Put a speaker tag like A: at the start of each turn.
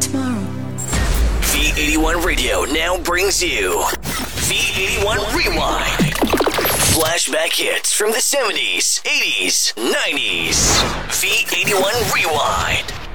A: tomorrow.
B: V81 Radio now brings you V81 Rewind. Flashback hits from the 70s, 80s, 90s. V81 Rewind.